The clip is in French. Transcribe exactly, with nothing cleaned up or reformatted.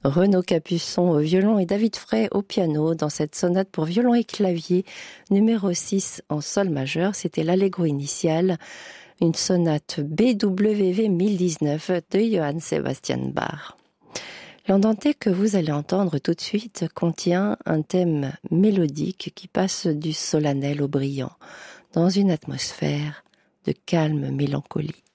Renaud Capuçon au violon et David Fray au piano dans cette sonate pour violon et clavier numéro six en sol majeur. C'était l'allegro initial, une sonate B W V mille dix-neuf de Johann Sebastian Bach. L'andante que vous allez entendre tout de suite contient un thème mélodique qui passe du solennel au brillant dans une atmosphère de calme mélancolie.